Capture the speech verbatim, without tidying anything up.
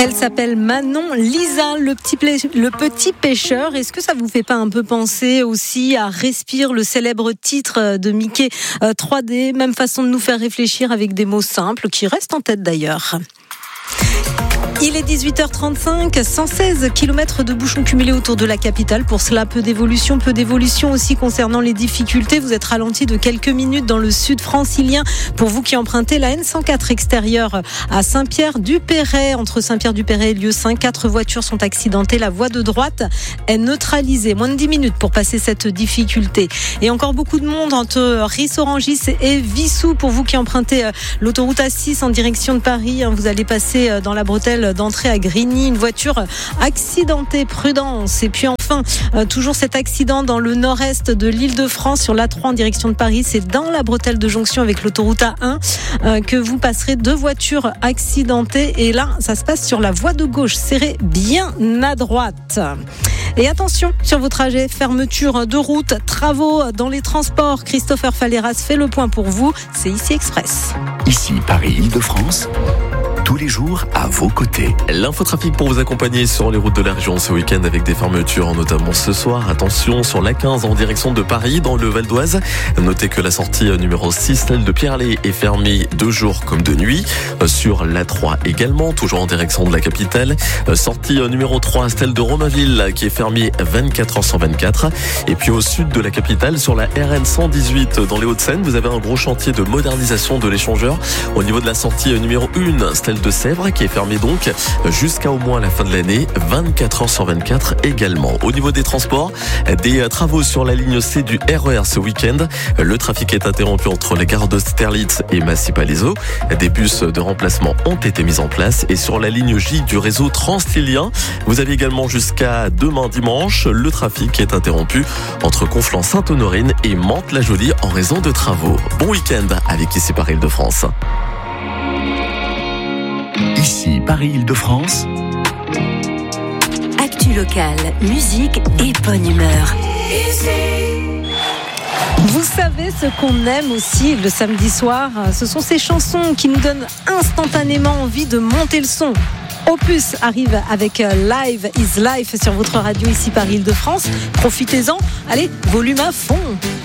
Elle s'appelle Manon Lisa, le petit, pla... le petit pêcheur. Est-ce que ça vous fait pas un peu penser aussi à Respire, le célèbre titre de Mickey trois D? Même façon de nous faire réfléchir avec des mots simples qui restent en tête d'ailleurs. Il est dix-huit heures trente-cinq, cent seize kilomètres de bouchons cumulés autour de la capitale. Pour cela, peu d'évolution, peu d'évolution aussi concernant les difficultés. Vous êtes ralenti de quelques minutes dans le sud francilien. Pour vous qui empruntez la N cent quatre extérieure à Saint-Pierre-du-Perret, entre Saint-Pierre-du-Perret et Lieu cinq, quatre voitures sont accidentées. La voie de droite est neutralisée. Moins de dix minutes pour passer cette difficulté. Et encore beaucoup de monde entre Ris-Orangis et Vissou. Pour vous qui empruntez l'autoroute A six en direction de Paris, vous allez passer dans la bretelle d'entrée à Grigny, une voiture accidentée, prudence. Et puis enfin, euh, toujours cet accident dans le nord-est de l'Île-de-France sur l'A trois en direction de Paris. C'est dans la bretelle de jonction avec l'autoroute A un euh, que vous passerez deux voitures accidentées. Et là, ça se passe sur la voie de gauche, serrée bien à droite. Et attention sur vos trajets, fermeture de route, travaux dans les transports. Christopher Falleras fait le point pour vous. C'est ici Express. Ici Paris-Île-de-France. Tous les jours à vos côtés. L'infotrafic pour vous accompagner sur les routes de la région ce week-end avec des fermetures, notamment ce soir. Attention sur l'A quinze en direction de Paris, dans le Val d'Oise. Notez que la sortie numéro six, celle de Pierrelet, est fermée de jour comme de nuit. Sur l'A trois également, toujours en direction de la capitale. Sortie numéro trois, celle de Romainville, qui est fermée vingt-quatre heures sur vingt-quatre. Et puis au sud de la capitale, sur la R N cent dix-huit dans les Hauts-de-Seine, vous avez un gros chantier de modernisation de l'échangeur. Au niveau de la sortie numéro un, celle de Sèvres, qui est fermée donc jusqu'à au moins la fin de l'année, vingt-quatre heures sur vingt-quatre également. Au niveau des transports, des travaux sur la ligne C du R E R ce week-end. Le trafic est interrompu entre les gares d'Austerlitz et Massy-Palaiseau. Des bus de remplacement ont été mis en place. Et sur la ligne J du réseau Transilien, vous avez également jusqu'à demain dimanche, le trafic est interrompu entre Conflans-Sainte-Honorine et Mantes-la-Jolie en raison de travaux. Bon week-end avec Ici Paris-Île-de-France. Ici Paris-Île-de-France. Actu locale, musique et bonne humeur. Vous savez ce qu'on aime aussi le samedi soir, ce sont ces chansons qui nous donnent instantanément envie de monter le son. Opus arrive avec Live is Life sur votre radio Ici Paris-Île-de-France. Profitez-en, allez, volume à fond.